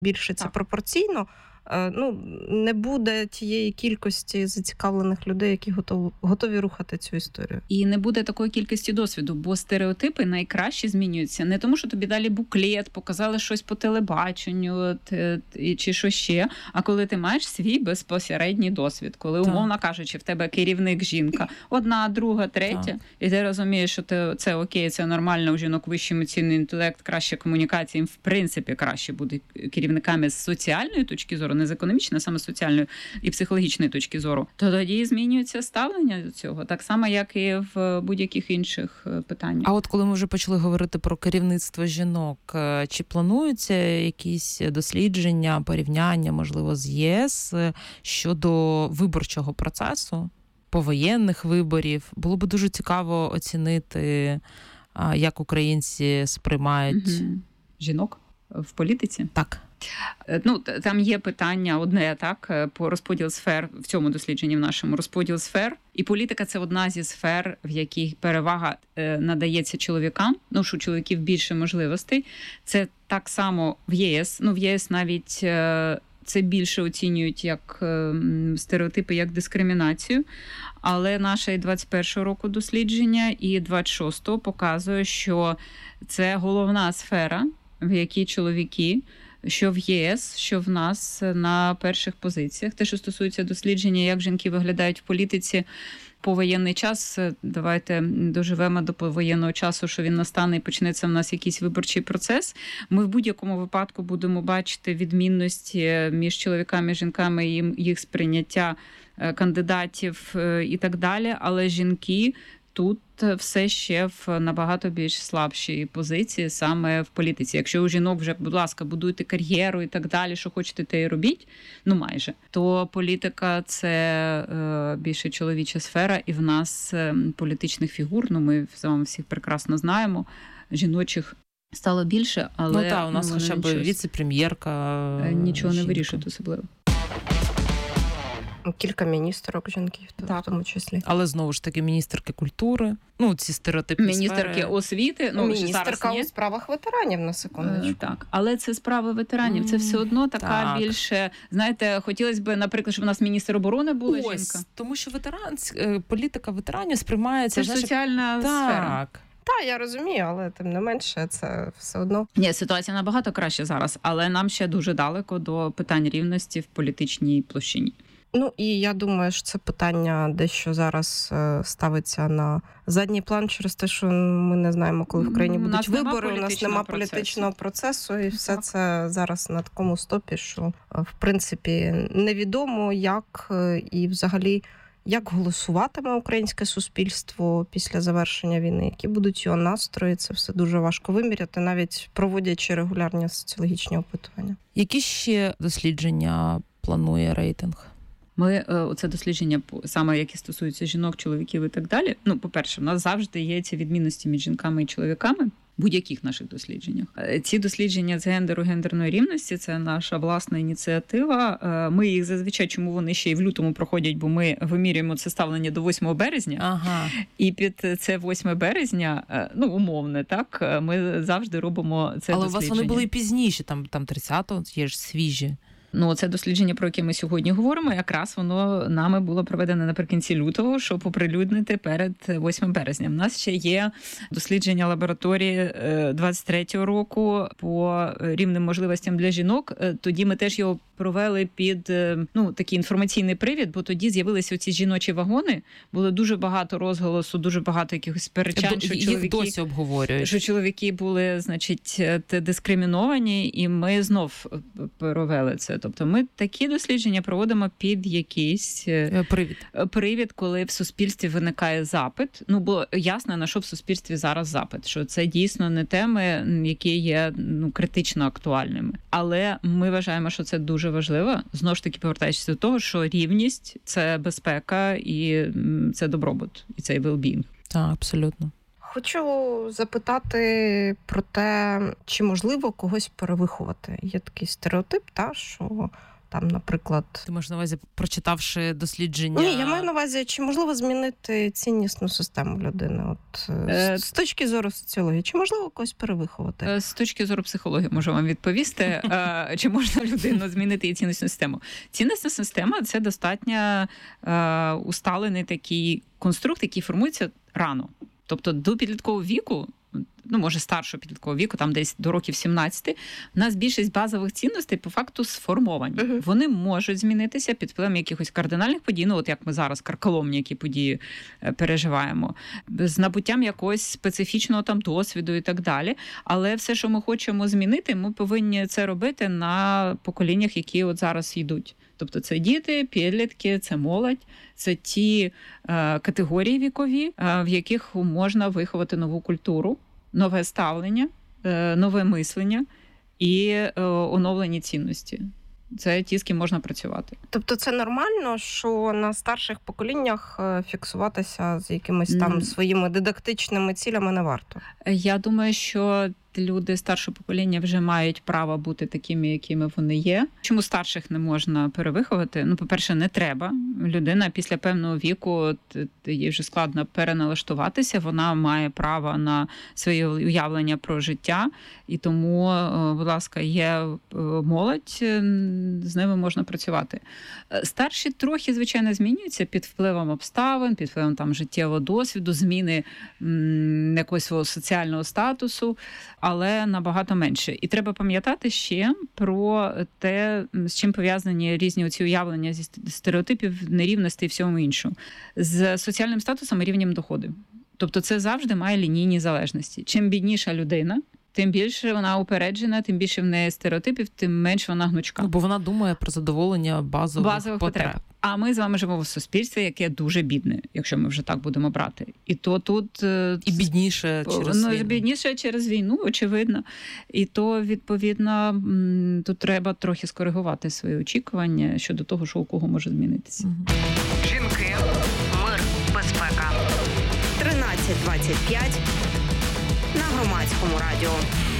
більше це Так. пропорційно, не буде тієї кількості зацікавлених людей, які готові рухати цю історію. І не буде такої кількості досвіду, бо стереотипи найкраще змінюються. Не тому, що тобі далі буклет, показали щось по телебаченню чи що ще, а коли ти маєш свій безпосередній досвід, коли, умовно кажучи, в тебе керівник жінка, одна, друга, третя, і ти розумієш, що це окей, це нормально, у жінок вищий емоційний інтелект, краще комунікація, їм в принципі краще буде керівниками з соціальної точки зору, не з економічної, а саме з соціальної і психологічної точки зору, то тоді змінюється ставлення до цього, так само, як і в будь-яких інших питаннях. А от коли ми вже почали говорити про керівництво жінок, чи плануються якісь дослідження, порівняння, можливо, з ЄС щодо виборчого процесу, повоєнних виборів? Було б дуже цікаво оцінити, як українці сприймають жінок в політиці? Так. Там є питання одне, так, по розподіл сфер в цьому дослідженні в нашому, розподіл сфер. І політика – це одна зі сфер, в якій перевага надається чоловікам, що у чоловіків більше можливостей. Це так само в ЄС. В ЄС навіть це більше оцінюють як стереотипи, як дискримінацію. Але наше 21-го року дослідження і 26-го показує, що це головна сфера, в якій чоловіки, що в ЄС, що в нас на перших позиціях. Те, що стосується дослідження, як жінки виглядають в політиці повоєнний час, давайте доживемо до повоєнного часу, що він настане і почнеться в нас якийсь виборчий процес. Ми в будь-якому випадку будемо бачити відмінності між чоловіками і жінками, їх сприйняття кандидатів і так далі, але жінки тут все ще в набагато більш слабшій позиції саме в політиці. Якщо у жінок вже, будь ласка, будуйте кар'єру і так далі, що хочете, те і робіть, майже, то політика – це більше чоловіча сфера, і в нас політичних фігур, ми з вами всіх прекрасно знаємо, жіночих стало більше, але у нас хоча б віце-прем'єрка нічого жінка. Не вирішують особливо. Кілька міністерок жінків, в тому числі. Але знову ж таки міністерки культури, ці стереотипні міністерки сфери. Освіти, міністерка у справах ветеранів, на секундочку. Так, але це справи ветеранів, це все одно така більше, знаєте, хотілося б, наприклад, щоб у нас міністр оборони була жінка. Тому що політика ветеранів сприймається... Це ж соціальна сфера. Так, я розумію, але тим не менше це все одно. Ні, ситуація набагато краще зараз, але нам ще дуже далеко до питань рівності в політичній площині. І я думаю, що це питання дещо зараз ставиться на задній план через те, що ми не знаємо, коли в країні будуть вибори, у нас немає політичного процесу, і все це зараз на такому стопі, що, в принципі, невідомо, як і взагалі, як голосуватиме українське суспільство після завершення війни, які будуть його настрої, це все дуже важко виміряти, навіть проводячи регулярні соціологічні опитування. Які ще дослідження планує рейтинг? Ми це дослідження, саме які стосуються жінок, чоловіків і так далі. По-перше, в нас завжди є ці відмінності між жінками і чоловіками в будь-яких наших дослідженнях. Ці дослідження з гендеру, гендерної рівності – це наша власна ініціатива. Ми їх зазвичай, чому вони ще й в лютому проходять, бо ми вимірюємо це ставлення до 8 березня. Ага. І під це 8 березня, умовне, так, ми завжди робимо це але дослідження. Але у вас вони були пізніше, там 30-го, є ж свіжі. Це дослідження, про яке ми сьогодні говоримо, якраз воно нами було проведено наприкінці лютого, щоб оприлюднити перед 8 березня. У нас ще є дослідження лабораторії 23-го року по рівним можливостям для жінок. Тоді ми теж його провели під такий інформаційний привід, бо тоді з'явилися оці жіночі вагони, було дуже багато розголосу, дуже багато якихось сперечань, що їх досі обговорюють. Що чоловіки були, дискриміновані, і ми знов провели це. Тобто ми такі дослідження проводимо під якийсь привід, коли в суспільстві виникає запит. Бо ясно, на що в суспільстві зараз запит, що це дійсно не теми, які є критично актуальними. Але ми вважаємо, що це дуже важливо. Знову ж таки, повертаючись до того, що рівність – це безпека і це добробут, і це well-being. Так, абсолютно. Хочу запитати про те, чи можливо когось перевиховати. Є такий стереотип, що Там, наприклад... Ти маєш на увазі, прочитавши дослідження? Ні, я маю на увазі, чи можливо змінити ціннісну систему людини? От, з точки зору соціології, чи можливо когось перевиховати? З точки зору психології можу вам відповісти, чи можна людину змінити її ціннісну систему. Ціннісна система – це достатньо усталений такий конструкт, який формується рано. Тобто до підліткового віку, ну, може, старшого підліткового віку, там десь до років 17, у нас більшість базових цінностей по факту сформовані. Вони можуть змінитися під впливом якихось кардинальних подій, ну, от як ми зараз карколомні які події переживаємо, з набуттям якогось специфічного там досвіду і так далі. Але все, що ми хочемо змінити, ми повинні це робити на поколіннях, які от зараз йдуть. Тобто це діти, підлітки, це молодь, це ті категорії вікові, в яких можна виховати нову культуру, нове ставлення, нове мислення і оновлені цінності. Це ті, з ким можна працювати. Тобто це нормально, що на старших поколіннях фіксуватися з якимись там своїми дидактичними цілями не варто? Я думаю, що люди старшого покоління вже мають право бути такими, якими вони є. Чому старших не можна перевиховати? Ну, по-перше, не треба. Людина після певного віку, їй вже складно переналаштуватися, вона має право на своє уявлення про життя, і тому, будь ласка, є молодь, з ними можна працювати. Старші трохи, звичайно, змінюються під впливом обставин, під впливом там життєвого досвіду, зміни якогось свого соціального статусу, але набагато менше. І треба пам'ятати ще про те, з чим пов'язані різні оці уявлення зі стереотипів, нерівності і всьому іншому. З соціальним статусом і рівнем доходу. Тобто це завжди має лінійні залежності. Чим бідніша людина, тим більше вона упереджена, тим більше в неї стереотипів, тим менше вона гнучка. Бо вона думає про задоволення базових потреб. А ми з вами живемо в суспільстві, яке дуже бідне, якщо ми вже так будемо брати. І то тут... І бідніше через війну. Бідніше через війну, очевидно. І то, відповідно, тут треба трохи скоригувати свої очікування щодо того, що у кого може змінитися. Жінки, мир, безпека. 13:25 на Громадському радіо.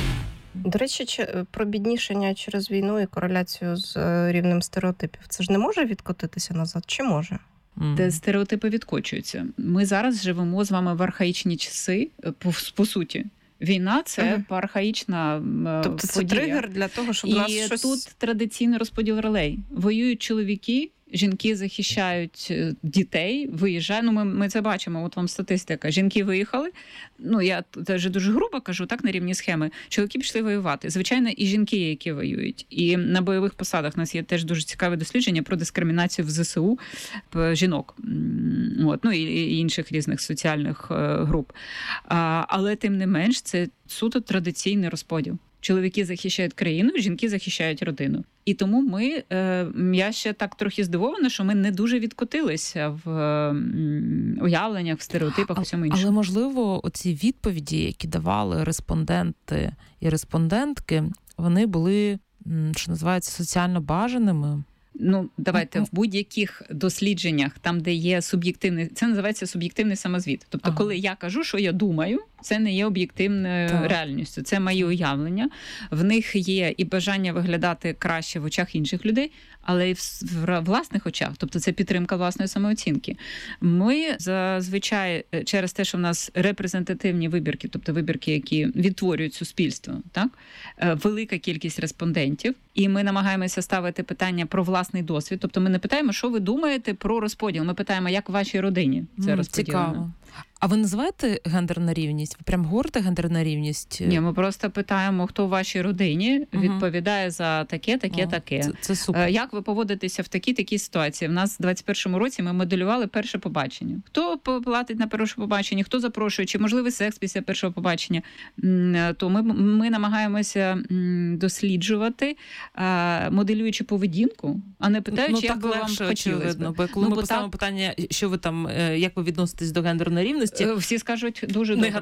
До речі, про біднішення через війну і кореляцію з рівнем стереотипів. Це ж не може відкотитися назад? Чи може? Де стереотипи відкочуються. Ми зараз живемо з вами в архаїчні часи, по суті. Війна – це архаїчна тобто це подія. тригер для того, щоб і нас щось... тут традиційний розподіл ролей. Воюють чоловіки, жінки захищають дітей, виїжджають. Ну, ми це бачимо, от вам статистика. Жінки виїхали, ну, я це вже дуже грубо кажу, так, на рівні схеми. Чоловіки пішли воювати. Звичайно, і жінки, які воюють. І на бойових посадах у нас є теж дуже цікаве дослідження про дискримінацію в ЗСУ жінок. От, ну, і інших різних соціальних груп. Але, тим не менш, це суто традиційний розподіл. Чоловіки захищають країну, жінки захищають родину. І тому я ще так трохи здивована, що ми не дуже відкотилися в уявленнях, в стереотипах, у всьому іншому. Але, можливо, оці відповіді, які давали респонденти і респондентки, вони були, що називається, соціально бажаними. Ну, давайте, в будь-яких дослідженнях, там, де є суб'єктивний, це називається суб'єктивний самозвіт. Тобто, коли я кажу, що я думаю, це не є об'єктивною реальністю, це мої уявлення. В них є і бажання виглядати краще в очах інших людей, але і в власних очах. Тобто це підтримка власної самооцінки. Ми зазвичай через те, що в нас репрезентативні вибірки, тобто вибірки, які відтворюють суспільство, так? Велика кількість респондентів, і ми намагаємося ставити питання про власний досвід. Тобто ми не питаємо, що ви думаєте про розподіл, ми питаємо, як в вашій родині це розподілено. Цікаво. А ви називаєте гендерна рівність? Ви прям говорите гендерна рівність? Ні, ми просто питаємо, хто в вашій родині відповідає за таке. Це супер. Як ви поводитеся в такій ситуації? В нас в 21-му році ми моделювали перше побачення. Хто платить на перше побачення, хто запрошує, чи можливий секс після першого побачення. То ми намагаємося досліджувати, моделюючи поведінку, а не питаючи, як би вам хотілося. Бо коли ми поставимо питання, що ви там, як ви відноситесь до гендерної рівності, всі скажуть дуже добре. Негативно.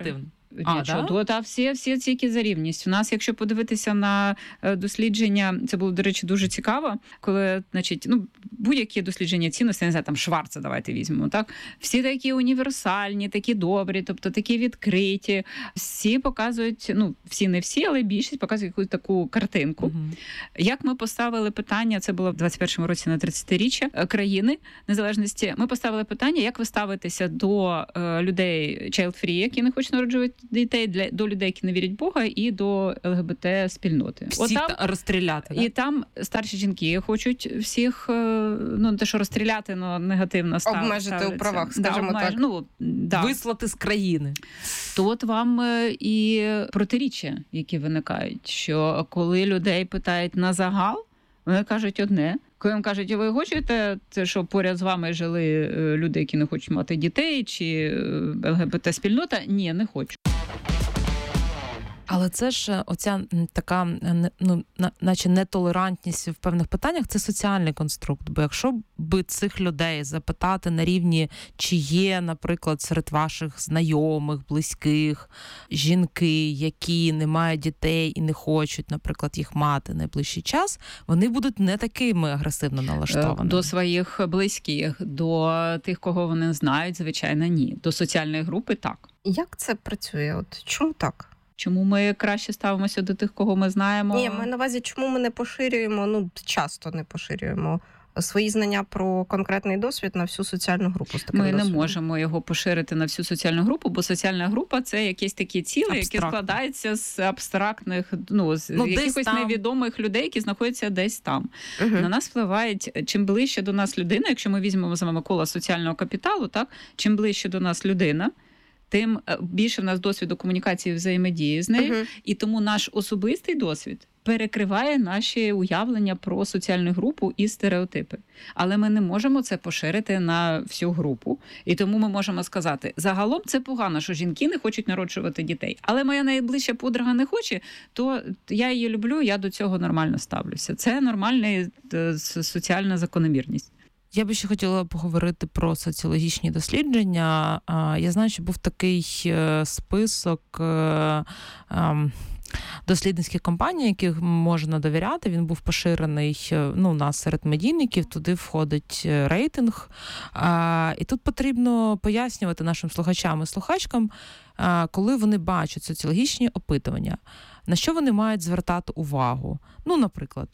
Всі ці, які за рівність. У нас, якщо подивитися на дослідження, це було, до речі, дуже цікаво, коли, значить, будь-які дослідження цінності, не знаю, там Шварца давайте візьмемо, так? Всі такі універсальні, такі добрі, тобто такі відкриті. Всі показують, всі не всі, але більшість показують якусь таку картинку. Угу. Як ми поставили питання, це було в 21-му році на 30-річчя країни незалежності, ми поставили питання, як ви ставитеся до людей child-free, які не хочуть народжувати дітей, до людей, які не вірять в Бога, і до ЛГБТ-спільноти. Всі розстріляти, і там старші жінки хочуть всіх, не те, що розстріляти, але негативно ставити. Обмежити у правах, скажімо так. Вислати з країни. То от вам і протиріччя, які виникають, що коли людей питають на загал, вони кажуть одне. Коли їм кажуть, ви хочете, щоб поряд з вами жили люди, які не хочуть мати дітей, чи ЛГБТ-спільнота? Ні, не хочу. Але це ж оця така, наче нетолерантність в певних питаннях, це соціальний конструкт. Бо якщо би цих людей запитати на рівні, чи є, наприклад, серед ваших знайомих, близьких, жінки, які не мають дітей і не хочуть, наприклад, їх мати найближчий час, вони будуть не такими агресивно налаштованими. До своїх близьких, до тих, кого вони знають, звичайно, ні. До соціальної групи – так. Як це працює? От чому так? Чому ми краще ставимося до тих, кого ми знаємо? Ні, ми на увазі, чому ми не поширюємо, часто не поширюємо свої знання про конкретний досвід на всю соціальну групу з таким досвідом. Ми не можемо його поширити на всю соціальну групу, бо соціальна група – це якісь такі цілі, які складаються з абстрактних, з якихось невідомих людей, які знаходяться десь там. Угу. На нас впливають, чим ближче до нас людина, якщо ми візьмемо з вами коло соціального капіталу, так, чим ближче до нас людина, тим більше в нас досвіду комунікації, взаємодії з нею, і тому наш особистий досвід перекриває наші уявлення про соціальну групу і стереотипи. Але ми не можемо це поширити на всю групу. І тому ми можемо сказати, загалом це погано, що жінки не хочуть народжувати дітей. Але моя найближча подруга не хоче, то я її люблю, я до цього нормально ставлюся. Це нормальна соціальна закономірність. Я би ще хотіла поговорити про соціологічні дослідження. Я знаю, що був такий список дослідницьких компаній, яких можна довіряти. Він був поширений у нас серед медійників, туди входить рейтинг. І тут потрібно пояснювати нашим слухачам і слухачкам, коли вони бачать соціологічні опитування, на що вони мають звертати увагу. Наприклад,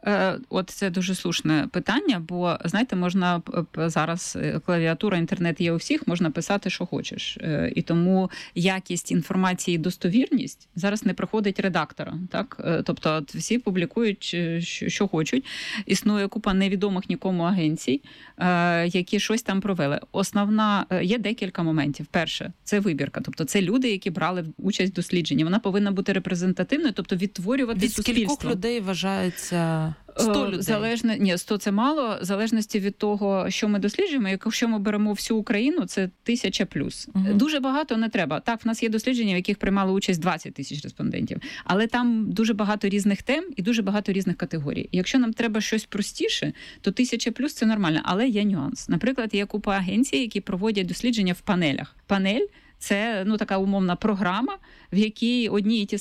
От це дуже слушне питання, бо, знаєте, можна зараз, клавіатура, інтернет є у всіх, можна писати, що хочеш. І тому якість інформації і достовірність зараз не проходить редактора. Так? Тобто всі публікують, що хочуть. Існує купа невідомих нікому агенцій, які щось там провели. Є декілька моментів. Перше, це вибірка. Тобто це люди, які брали участь в дослідженні. Вона повинна бути репрезентативною, тобто відтворювати суспільство. Від скількох людей вважається 100 людей? Ні, 100 – це мало. В залежності від того, що ми досліджуємо. Якщо ми беремо всю Україну, це 1000 плюс. Угу. Дуже багато не треба. Так, в нас є дослідження, в яких приймали участь 20 тисяч респондентів. Але там дуже багато різних тем і дуже багато різних категорій. Якщо нам треба щось простіше, то 1000 плюс – це нормально. Але є нюанс. Наприклад, є купа агенцій, які проводять дослідження в панелях. Панель – це така умовна програма, в якій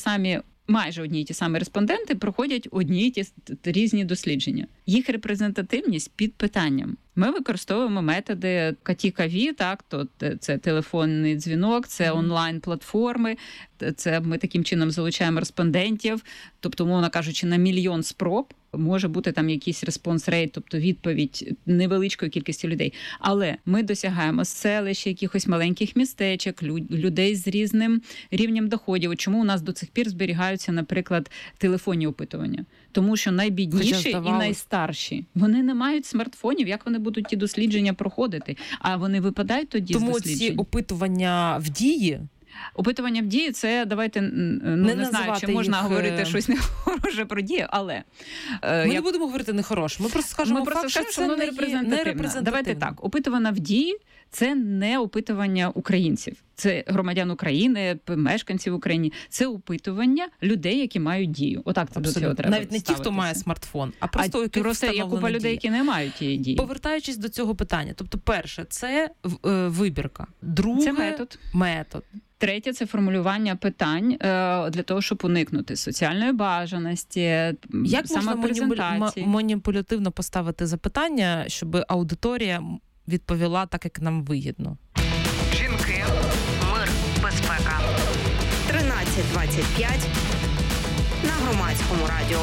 майже одні й ті самі респонденти проходять одні й ті різні дослідження. Їх репрезентативність під питанням. Ми використовуємо методи КАТІ-КАВІ, так, то це телефонний дзвінок, це онлайн-платформи, це ми таким чином залучаємо респондентів, тобто, умовно кажучи, на 1 мільйон спроб може бути там якийсь респонс-рейт, тобто відповідь невеличкої кількості людей. Але ми досягаємо селищ, якихось маленьких містечок, людей з різним рівнем доходів. Чому у нас до цих пір зберігаються, наприклад, телефонні опитування? Тому що найбідніші і найстарші, вони не мають смартфонів, як вони будуть ті дослідження проходити? А вони випадають тоді з досліджень. Тому ці опитування в дії? Опитування в дії – це, давайте, не знаю, чи можна говорити щось нехороше про дію, але... Ми не будемо говорити нехороше, ми просто скажемо факт, що це не репрезентативно. Давайте так, опитування в дії – це не опитування українців. Це громадян України, мешканців України. Це опитування людей, які мають дію. Отак це до цього треба навіть не ті, хто має смартфон, а просто є купа людей, які не мають тієї дії. Повертаючись до цього питання. Тобто, перше, це вибірка. Друге, це метод. Третє – це формулювання питань для того, щоб уникнути соціальної бажаності, як самопрезентації. Можна маніпулятивно поставити запитання, щоб аудиторія відповіла так, як нам вигідно? Жінки, мир, безпека. 13:25 на Громадському радіо.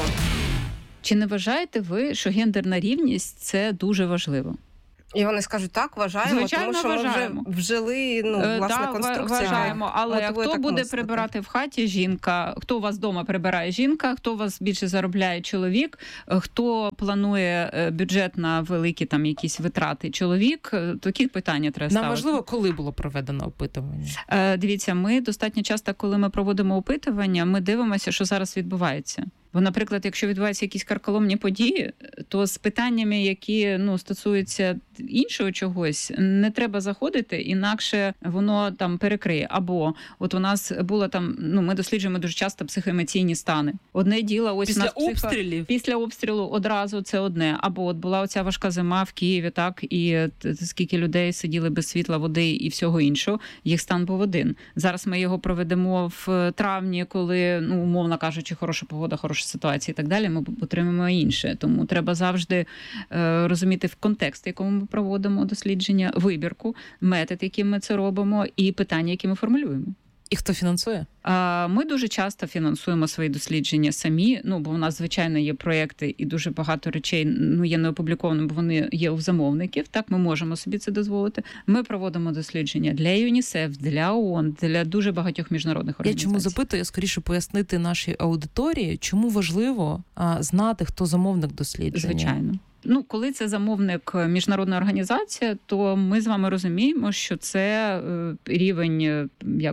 Чи не вважаєте ви, що гендерна рівність – це дуже важливо? І вони скажуть, так, вважаємо, звичайно, тому що вважаємо. Ми вже вжили, власне, конструкцію. Вважаємо, але хто буде прибирати в хаті? Жінка. Хто у вас вдома прибирає? Жінка. Хто у вас більше заробляє? Чоловік. Хто планує бюджет на великі там якісь витрати? Чоловік. Такі питання треба ставити. Нам важливо, коли було проведено опитування? Дивіться, ми достатньо часто, коли ми проводимо опитування, ми дивимося, що зараз відбувається. Бо, наприклад, якщо відбуваються якісь карколомні події, то з питаннями, які стосуються іншого чогось, не треба заходити, інакше воно там перекриє. Або от у нас було там, ми досліджуємо дуже часто психоемоційні стани. одне діло, ось після обстрілів. Після обстрілу одразу це одне. Або от була оця важка зима в Києві, так, і скільки людей сиділи без світла, води і всього іншого, їх стан був один. Зараз ми його проведемо в травні, коли, умовно кажучи, хороша погода, хороша ситуація і так далі, ми отримаємо інше. Тому треба завжди розуміти в контекст, в якому ми проводимо дослідження, вибірку, метод, яким ми це робимо, і питання, які ми формулюємо. І хто фінансує? Ми дуже часто фінансуємо свої дослідження самі, бо у нас, звичайно, є проєкти і дуже багато речей є не опублікованими, бо вони є у замовників, так, ми можемо собі це дозволити. Ми проводимо дослідження для ЮНІСЕФ, для ООН, для дуже багатьох міжнародних організацій. Я чому запитую, скоріше пояснити нашій аудиторії, чому важливо знати, хто замовник дослідження. Звичайно. Коли це замовник міжнародна організація, то ми з вами розуміємо, що це рівень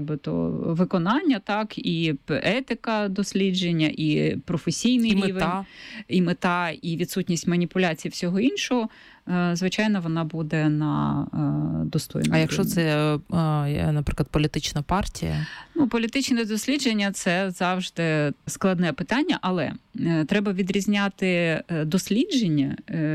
виконання, так, і етика дослідження, і професійний рівень, і мета, і відсутність маніпуляцій, всього іншого. Звичайно, вона буде на достойному. А якщо це, наприклад, політична партія? Політичне дослідження – це завжди складне питання, але треба відрізняти дослідження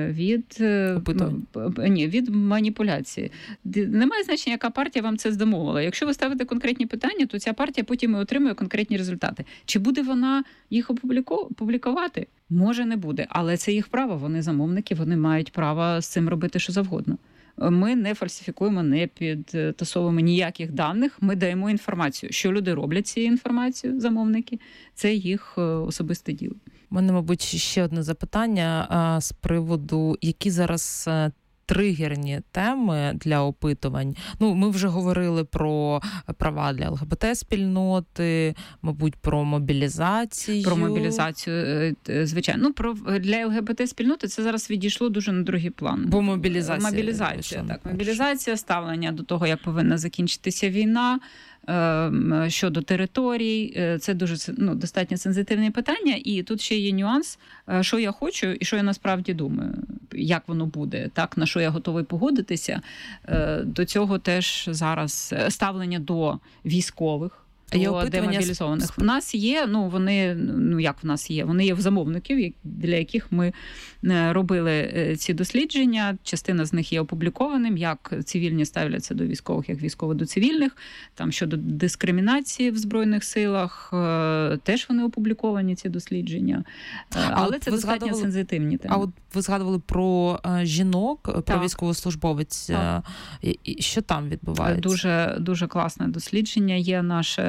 від маніпуляції. Немає значення, яка партія вам це здомовила. Якщо ви ставите конкретні питання, то ця партія потім і отримує конкретні результати. Чи буде вона їх опублікувати? Може, не буде, але це їх право, вони замовники, вони мають право з цим робити що завгодно. Ми не фальсифікуємо, не підтасовуємо ніяких даних, ми даємо інформацію. Що люди роблять цією інформацією, замовники, це їх особисте діло. У мене, мабуть, ще одне запитання з приводу, які зараз тригерні теми для опитувань. Ми вже говорили про права для ЛГБТ-спільноти, мабуть, про мобілізацію. Про мобілізацію, звичайно. Для ЛГБТ-спільноти це зараз відійшло дуже на другий план. Бо мобілізація. Мобілізація, ставлення до того, як повинна закінчитися війна, щодо територій. Це дуже достатньо сенситивні питання. І тут ще є нюанс, що я хочу і що я насправді думаю, як воно буде, так, на що я готовий погодитися. До цього теж зараз ставлення до військових, до демобілізованих. В нас є, як в нас є? Вони є в замовників, для яких ми робили ці дослідження. Частина з них є опублікованим, як цивільні ставляться до військових, як військові до цивільних. Там щодо дискримінації в Збройних силах, теж вони опубліковані, ці дослідження. Але це достатньо сенситивні теми. А от ви згадували про жінок, про військовослужбовець. Що там відбувається? Дуже, дуже класне дослідження є наше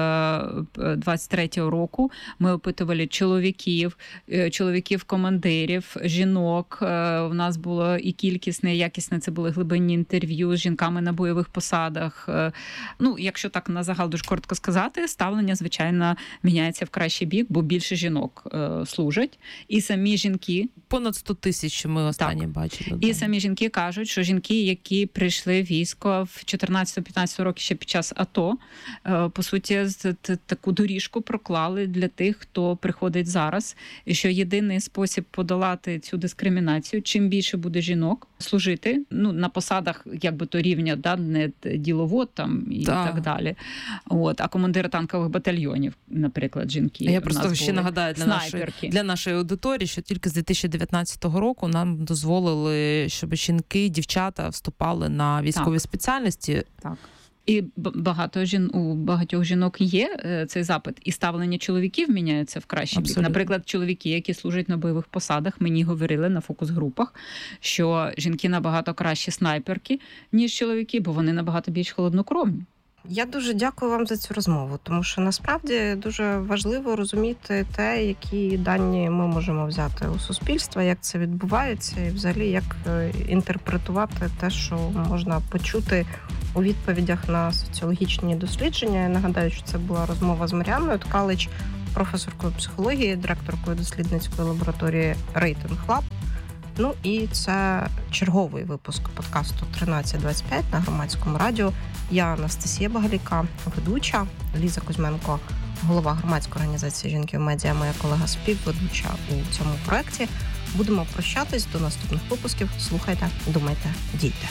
23-го року. Ми опитували чоловіків-командирів, жінок. У нас було і кількісне, і якісне, це були глибинні інтерв'ю з жінками на бойових посадах. Якщо так на загал дуже коротко сказати, ставлення, звичайно, міняється в кращий бік, бо більше жінок служать. І самі жінки... Понад 100 тисяч ми останні бачили. І самі жінки кажуть, що жінки, які прийшли в військо в 14-15 років ще під час АТО, по суті, таку доріжку проклали для тих, хто приходить зараз. І що єдиний спосіб подолати цю дискримінацію, чим більше буде жінок служити, на посадах, то рівня, не діловод там і так далі. А командири танкових батальйонів, наприклад, жінки. Я просто ще нагадаю для нашої аудиторії, що тільки з 2019 року нам дозволили, щоб жінки, дівчата вступали на військові спеціальності. Так. І у багатьох жінок є цей запит, і ставлення чоловіків міняється в кращий бік. Наприклад, чоловіки, які служать на бойових посадах, мені говорили на фокус-групах, що жінки набагато кращі снайперки, ніж чоловіки, бо вони набагато більш холоднокровні. Я дуже дякую вам за цю розмову, тому що насправді дуже важливо розуміти те, які дані ми можемо взяти у суспільства, як це відбувається, і взагалі як інтерпретувати те, що можна почути у відповідях на соціологічні дослідження. Я нагадаю, що це була розмова з Мар'яною Ткалич, професоркою психології, директоркою дослідницької лабораторії Рейтинг Лаб. Ну і це черговий випуск подкасту 1325 на Громадському радіо. Я Анастасія Багаліка, ведуча, Ліза Кузьменко, голова громадської організації «Жінки в медіа», моя колега співведуча у цьому проєкті. Будемо прощатись до наступних випусків. Слухайте, думайте, дійте.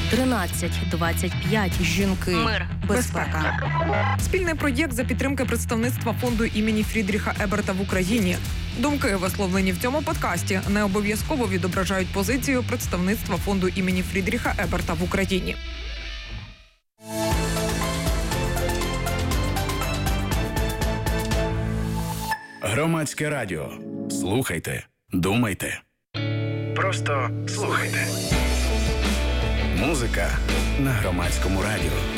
1325. Жінки. Мир. Безпека. Спільний проєкт за підтримки представництва фонду імені Фрідріха Еберта в Україні. Думки, висловлені в цьому подкасті, не обов'язково відображають позицію представництва фонду імені Фрідріха Еберта в Україні. Громадське радіо. Слухайте, думайте. Просто слухайте. Музика на Громадському радіо.